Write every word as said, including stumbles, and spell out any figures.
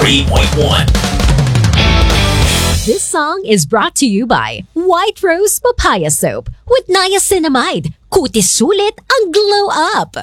three point one. This song is brought to you by White Rose Papaya Soap with niacinamide. Kutis sulit ang glow up.